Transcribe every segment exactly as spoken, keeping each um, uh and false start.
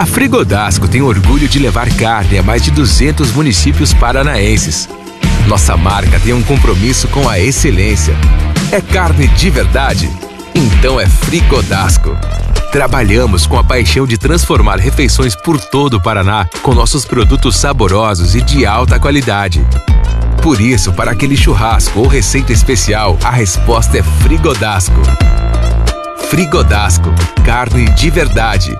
A Frigodasco tem orgulho de levar carne a mais de duzentos municípios paranaenses. Nossa marca tem um compromisso com a excelência. É carne de verdade? Então é Frigodasco. Trabalhamos com a paixão de transformar refeições por todo o Paraná com nossos produtos saborosos e de alta qualidade. Por isso, para aquele churrasco ou receita especial, a resposta é Frigodasco. Frigodasco, carne de verdade.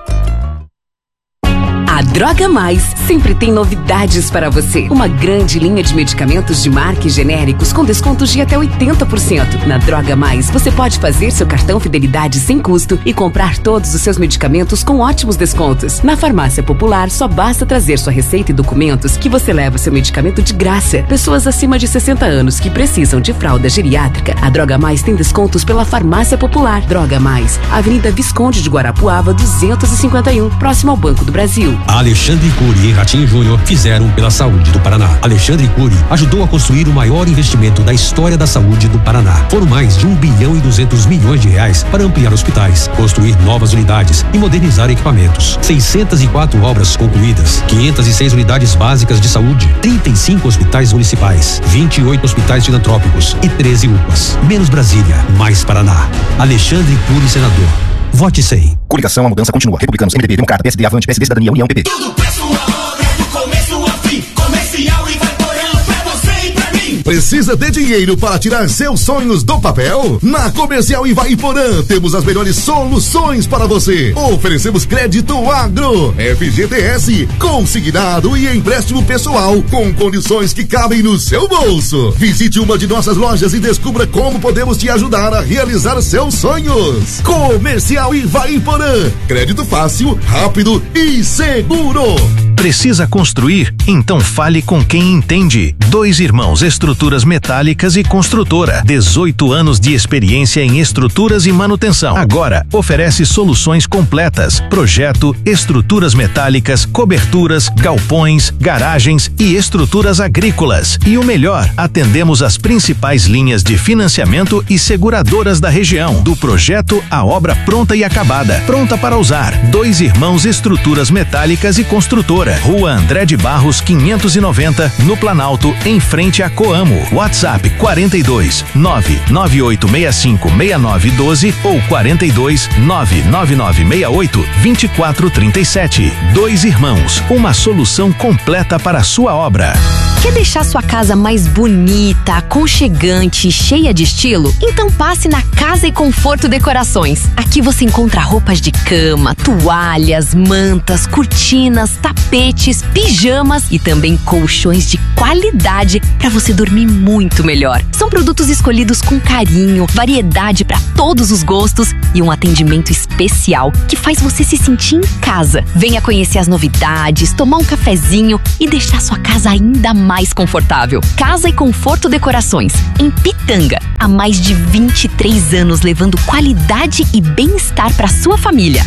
A Droga Mais sempre tem novidades para você. Uma grande linha de medicamentos de marca e genéricos com descontos de até oitenta por cento. Na Droga Mais, você pode fazer seu cartão Fidelidade sem custo e comprar todos os seus medicamentos com ótimos descontos. Na Farmácia Popular, só basta trazer sua receita e documentos que você leva seu medicamento de graça. Pessoas acima de sessenta anos que precisam de fralda geriátrica, a Droga Mais tem descontos pela Farmácia Popular. Droga Mais, Avenida Visconde de Guarapuava, duzentos e cinquenta e um, próximo ao Banco do Brasil. Alexandre Cury e Ratinho Júnior fizeram pela saúde do Paraná. Alexandre Cury ajudou a construir o maior investimento da história da saúde do Paraná. Foram mais de um bilhão e duzentos milhões de reais para ampliar hospitais, construir novas unidades e modernizar equipamentos. seiscentas e quatro obras concluídas, quinhentas e seis unidades básicas de saúde, trinta e cinco hospitais municipais, vinte e oito hospitais filantrópicos e treze U P As. Menos Brasília, mais Paraná. Alexandre Cury, senador. Vote cem. Coligação, a mudança continua. Republicanos, M D B, Democrata, P S D, Avante, P S D, Cidadania, União, P P. Tudo pra sua obra, do começo ao fim. Comercial e vai porando pra você e pra mim. Precisa de dinheiro para tirar seus sonhos do papel? Na Comercial Ivaiporã temos as melhores soluções para você. Oferecemos crédito agro, F G T S, consignado e empréstimo pessoal com condições que cabem no seu bolso. Visite uma de nossas lojas e descubra como podemos te ajudar a realizar seus sonhos. Comercial Ivaiporã, crédito fácil, rápido e seguro. Precisa construir? Então fale com quem entende. Dois Irmãos Estruturas Metálicas e Construtora. dezoito anos de experiência em estruturas e manutenção. Agora oferece soluções completas: projeto, estruturas metálicas, coberturas, galpões, garagens e estruturas agrícolas. E o melhor, atendemos as principais linhas de financiamento e seguradoras da região. Do projeto à obra pronta e acabada. Pronta para usar. Dois Irmãos Estruturas Metálicas e Construtora. Rua André de Barros quinhentos e noventa, no Planalto, em frente a Coamo. WhatsApp quarenta e dois, nove nove oito seis cinco seis nove um dois ou quarenta e dois, nove nove nove seis oito, dois quatro três sete. Dois Irmãos, uma solução completa para a sua obra. Quer deixar sua casa mais bonita, aconchegante e cheia de estilo? Então passe na Casa e Conforto Decorações. Aqui você encontra roupas de cama, toalhas, mantas, cortinas, tapetes, pijamas e também colchões de qualidade para você dormir muito melhor. São produtos escolhidos com carinho, variedade para todos os gostos e um atendimento especial que faz você se sentir em casa. Venha conhecer as novidades, tomar um cafezinho e deixar sua casa ainda mais mais confortável. Casa e Conforto Decorações, em Pitanga, há mais de vinte e três anos levando qualidade e bem-estar para sua família.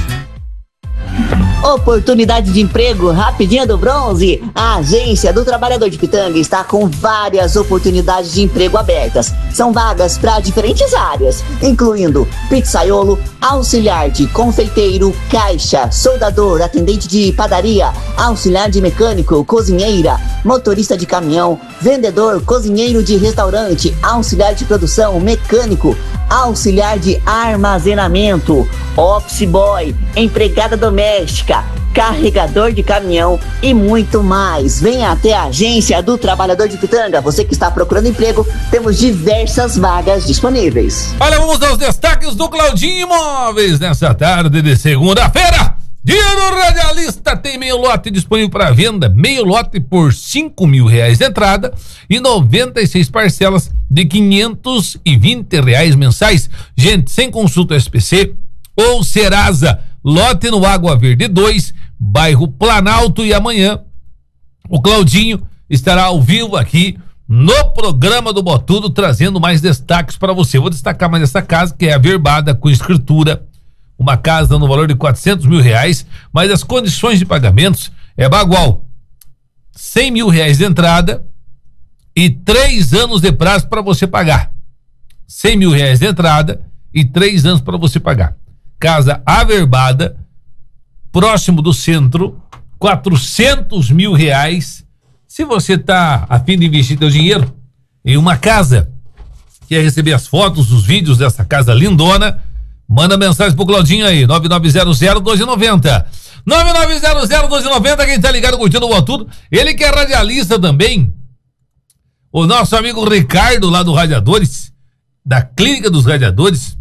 Oportunidade de emprego rapidinha do Bronze. A Agência do Trabalhador de Pitanga está com várias oportunidades de emprego abertas. São vagas para diferentes áreas, incluindo pizzaiolo, auxiliar de confeiteiro, caixa, soldador, atendente de padaria, auxiliar de mecânico, cozinheira, motorista de caminhão, vendedor, cozinheiro de restaurante, auxiliar de produção, mecânico, auxiliar de armazenamento, office boy, empregada doméstica, carregador de caminhão e muito mais. Venha até a Agência do Trabalhador de Pitanga. Você que está procurando emprego, temos diversas vagas disponíveis. Olha, vamos aos destaques do Claudinho Imóveis nessa tarde de segunda-feira. Dia do Radialista, tem meio lote disponível para venda, meio lote por cinco mil reais de entrada e noventa e seis parcelas de quinhentos e vinte reais mensais. Gente, sem consulta S P C ou Serasa, lote no Água Verde dois, bairro Planalto, e amanhã o Claudinho estará ao vivo aqui no programa do Botudo, trazendo mais destaques para você. Vou destacar mais essa casa, que é averbada com escritura, uma casa no valor de quatrocentos mil reais, mas as condições de pagamentos é bagual: cem mil reais de entrada e três anos de prazo para você pagar. cem mil reais de entrada e três anos para você pagar. Casa averbada, próximo do centro, quatrocentos mil reais. Se você tá a fim de investir seu dinheiro em uma casa, quer receber as fotos, os vídeos dessa casa lindona, manda mensagem pro Claudinho aí, nove nove zero zero doze noventa. nove nove zero zero doze noventa, quem tá ligado curtindo o tudo. Ele que é radialista também. O nosso amigo Ricardo, lá do Radiadores, da Clínica dos Radiadores.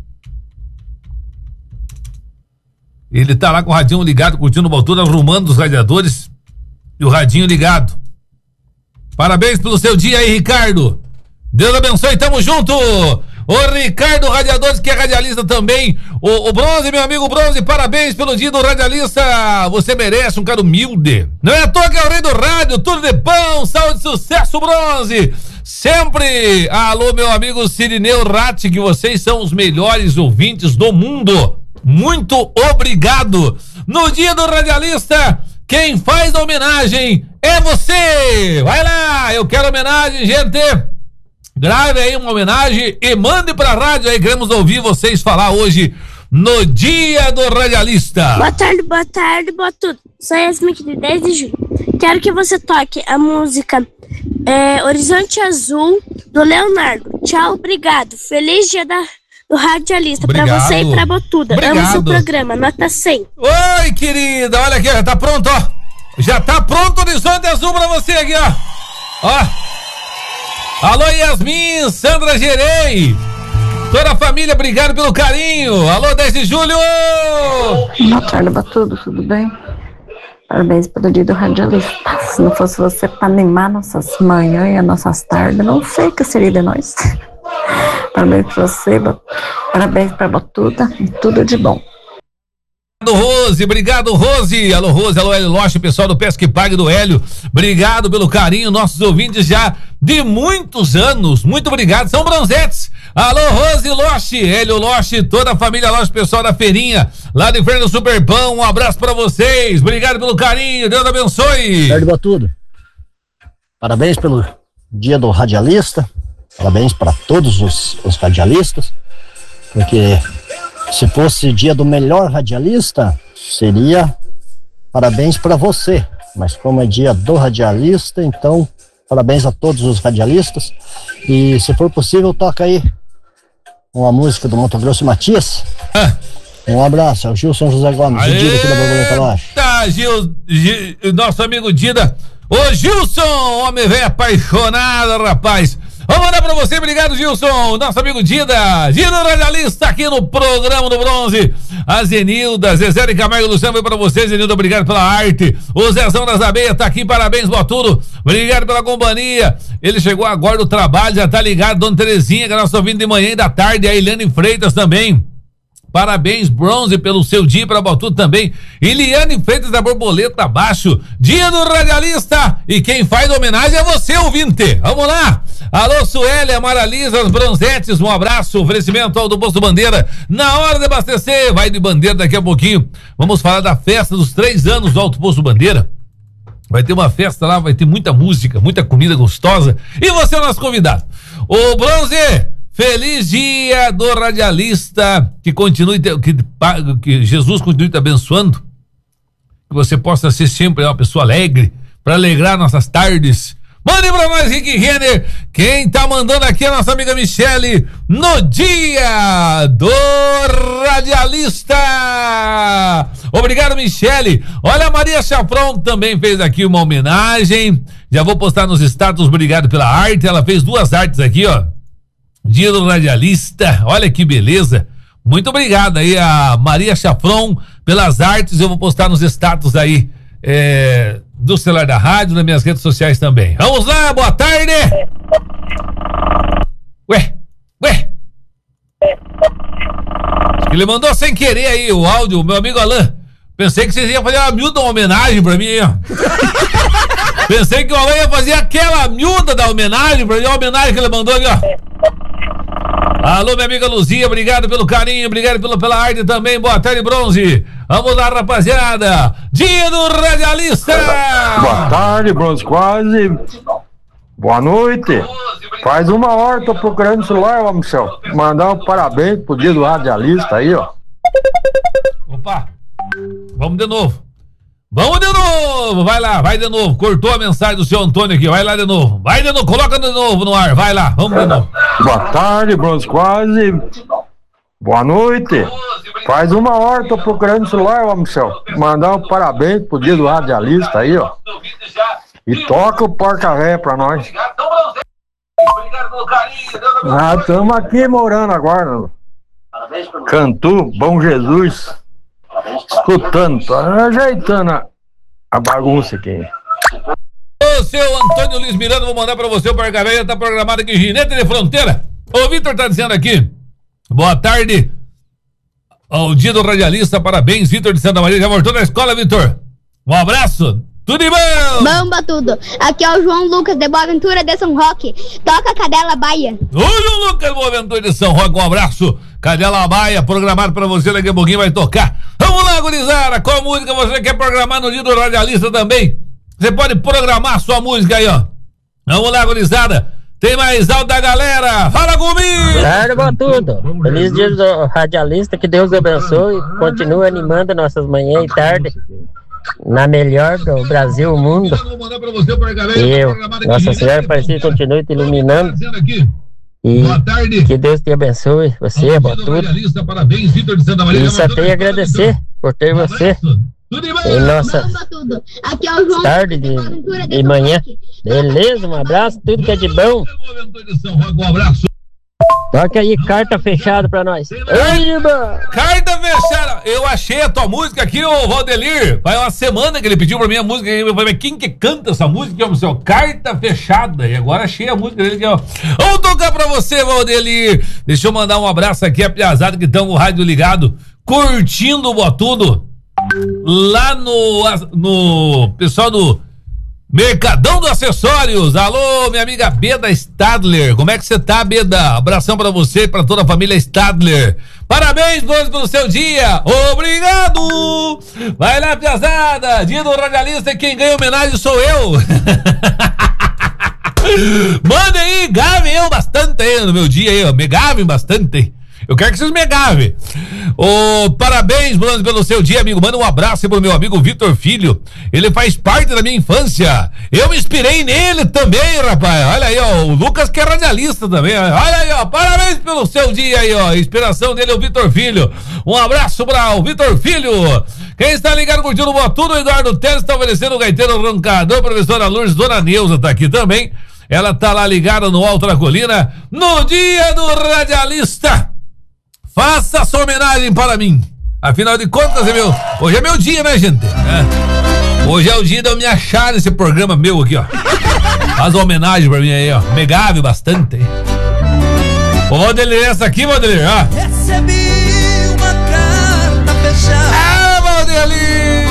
Ele tá lá com o radinho ligado, curtindo o tudo, arrumando os radiadores e o radinho ligado. Parabéns pelo seu dia aí, Ricardo. Deus abençoe, tamo junto. O Ricardo Radiadores, que é radialista também. O, o Bronze, meu amigo Bronze, parabéns pelo dia do radialista. Você merece, um cara humilde. Não é à toa que é o rei do rádio, tudo de pão, saúde e sucesso, Bronze. Sempre. Alô, meu amigo Cirineu Ratti, que vocês são os melhores ouvintes do mundo. Muito obrigado. No dia do radialista, quem faz a homenagem é você. Vai lá, eu quero homenagem, gente. Grave aí uma homenagem e mande pra rádio aí, queremos ouvir vocês falar hoje no dia do radialista. Boa tarde, boa tarde, boa tudo. Sou Yasmin de dez de julho. Quero que você toque a música é, Horizonte Azul do Leonardo. Tchau, obrigado. Feliz dia da, do radialista. Obrigado. Pra você e pra Botuda. Obrigado. Amo seu programa, nota cem. Oi, querida, olha aqui, já tá pronto, ó. Já tá pronto o Horizonte Azul pra você aqui, ó. Ó. Alô, Yasmin, Sandra Gerei, toda a família, obrigado pelo carinho. Alô, dez de julho. Boa tarde, Batudo, tudo bem? Parabéns pelo dia do radialista. Se não fosse você para animar nossas manhãs e nossas tardes, não sei o que seria de nós. Parabéns pra você, parabéns pra Batuda e tudo de bom. Obrigado, Rose, obrigado, Rose. Alô, Rose, alô, Hélio Loche, pessoal do Pesca e Pague do Hélio. Obrigado pelo carinho, nossos ouvintes já de muitos anos. Muito obrigado, são bronzetes. Alô, Rose Loche, Hélio Loche, toda a família Loche, pessoal da feirinha, lá de Inferno Superpão. Um abraço pra vocês. Obrigado pelo carinho, Deus abençoe. Tarde, Batudo. Parabéns pelo dia do radialista. Parabéns para todos os, os radialistas, porque se fosse dia do melhor radialista, seria parabéns para você. Mas como é dia do radialista, então parabéns a todos os radialistas. E se for possível, toca aí uma música do Mato Grosso e Matias. Ah. Um abraço, é o Gilson José Gomes, o Dida aqui da Borboleta Laje. Tá, Gil, Gil, nosso amigo Dida. Ô Gilson, homem velho apaixonado, rapaz. Vamos mandar pra você, obrigado, Gilson, nosso amigo Dida, Dida radialista aqui no programa do Bronze. A Zenilda, Zezé de Camargo Luciano, foi pra você, Zenilda, obrigado pela arte. O Zezão das Abelhas tá aqui, parabéns, Botudo, obrigado pela companhia. Ele chegou agora do trabalho, já tá ligado, Dona Terezinha, que nós estamos vindo de manhã e da tarde, a Eliane Freitas também. Parabéns, Bronze, pelo seu dia para Botudo também. Eliane Freitas da Borboleta Abaixo. Dia do radialista. E quem faz homenagem é você, ouvinte. Vamos lá. Alô, Suélia, Maralisa, as Bronzetes. Um abraço. Oferecimento ao do Posto Bandeira. Na hora de abastecer. Vai de Bandeira daqui a pouquinho. Vamos falar da festa dos três anos do Alto Posto Bandeira. Vai ter uma festa lá, vai ter muita música, muita comida gostosa. E você é o nosso convidado. Ô, Bronze, feliz dia do radialista, que continue, que, que Jesus continue te abençoando, que você possa ser sempre uma pessoa alegre, para alegrar nossas tardes. Mande pra nós, Rick Renner, quem tá mandando aqui é a nossa amiga Michele, no dia do radialista. Obrigado, Michele. Olha, a Maria Chafron também fez aqui uma homenagem, já vou postar nos status, obrigado pela arte, ela fez duas artes aqui, ó. Dia do radialista, olha que beleza. Muito obrigado aí a Maria Chafron pelas artes, eu vou postar nos status aí é, do celular da rádio, nas minhas redes sociais também. Vamos lá, boa tarde. Ué, ué. Ele mandou sem querer aí o áudio, meu amigo Alain. Pensei que vocês iam fazer uma miúda uma homenagem pra mim, ó. Pensei que o Alain ia fazer aquela miúda da homenagem pra mim, a homenagem que ele mandou aqui, ó. Alô, minha amiga Luzia, obrigado pelo carinho, obrigado pela, pela arte também, boa tarde, Bronze. Vamos lá, rapaziada, dia do radialista. Boa tarde, Bronze, quase. Boa noite. Faz uma hora, tô procurando o celular, ó, Michel. Mandar um parabéns pro dia do radialista aí, ó. Opa, vamos de novo. Vamos de novo, vai lá, vai de novo. Cortou a mensagem do seu Antônio aqui, vai lá de novo. Vai de novo, coloca de novo no ar, vai lá, vamos de novo. Boa tarde, Bronze Quase. Boa noite. Faz uma hora tô procurando o celular, ó, Michel. Mandar um parabéns pro dia do radialista aí, ó. E toca o porca-ré pra nós. Nós estamos aqui morando agora no Cantu, Bom Jesus. Escutando, tô ajeitando a, a bagunça aqui. Ô, seu Antônio Luiz Miranda, vou mandar pra você o porca-ré, já tá programado aqui, Ginete de Fronteira. O Vitor tá dizendo aqui, boa tarde ao dia do radialista, parabéns, Vitor de Santa Maria, já voltou da escola, Vitor. Um abraço, tudo de bom? Bamba tudo, aqui é o João Lucas de Boaventura de São Roque, toca a Cadela Baia. Ô, João Lucas de Boaventura de São Roque, um abraço, Cadela Baia, programado pra você, daqui a pouquinho vai tocar. Vamos lá, gurizada, qual música você quer programar no dia do radialista também? Você pode programar sua música aí, ó. Vamos lá, gurizada. Tem mais alto da galera. Fala comigo. Tarde, Batudo. Feliz dia do radialista. Que Deus abençoe. Continue animando nossas manhãs e tarde. Na melhor do Brasil, o mundo. E eu, Nossa Senhora Aparecida, continue te iluminando. E que Deus te abençoe. Você, Batudo. E só tenho a agradecer por ter você em nossa tarde de, de manhã. Beleza, um abraço, tudo que é de bom. Toca aí, carta fechada pra nós. Carta fechada. Eu achei a tua música aqui, ô Valdelir. Vai uma semana que ele pediu pra mim a música. Eu falei, quem que canta essa música? É o Carta Fechada. E agora achei a música dele aqui, ó. Vamos tocar pra você, Valdelir. Deixa eu mandar um abraço aqui a piazada que estão com o rádio ligado, curtindo o Botudo. Lá no, no pessoal do Mercadão dos Acessórios. Alô, minha amiga Beda Stadler. Como é que você tá, Beda? Abração pra você e pra toda a família Stadler. Parabéns, dois, pelo seu dia. Obrigado. Vai lá, piazada. Dia do radialista e quem ganha homenagem sou eu. Manda aí, gravem eu bastante aí no meu dia aí, ó. Me gravem bastante. Eu quero que vocês me gravem. Oh, parabéns, Bruno, pelo seu dia, amigo. Manda um abraço pro meu amigo Vitor Filho. Ele faz parte da minha infância. Eu me inspirei nele também, rapaz. Olha aí, ó. O Lucas que é radialista também. Olha aí, ó. Parabéns pelo seu dia aí, ó. A inspiração dele é o Vitor Filho. Um abraço para o Vitor Filho. Quem está ligado curtindo o Botudo, o Eduardo Teles está oferecendo o gaiteiro roncador. A professora Lourdes, Dona Neuza tá aqui também. Ela tá lá ligada no Alto da Colina. No dia do radialista. Faça sua homenagem para mim. Afinal de contas, é meu, hoje é meu dia, né, gente? É. Hoje é o dia de eu me achar nesse programa meu aqui, ó. Faz uma homenagem pra mim aí, ó. Me gave bastante. Ô, Valdelir, essa aqui, Valdelir, ó. Recebi uma carta fechada. Ah, Valdelir!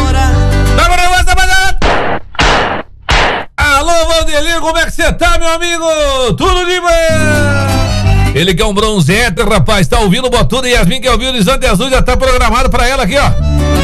Alô, Valdelir, como é que você tá, meu amigo? Tudo de bem? Ele que é um bronzete, rapaz, tá ouvindo o Botudo e Yasmin que ouviu o Horizonte Azul, já tá programado pra ela aqui, ó.